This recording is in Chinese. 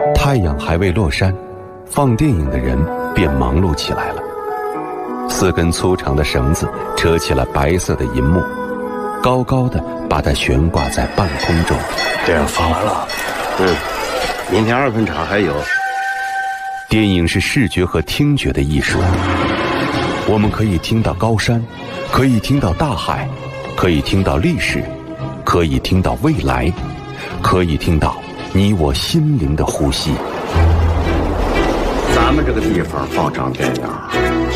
太阳还未落山，放电影的人便忙碌起来了。4根粗长的绳子扯起了白色的银幕，高高的把它悬挂在半空中。 电影放完了，明天2分场还有。 电影是视觉和听觉的艺术，我们可以听到高山，可以听到大海，可以听到历史，可以听到未来，可以听到你我心灵的呼吸。 咱们这个地方放场电影，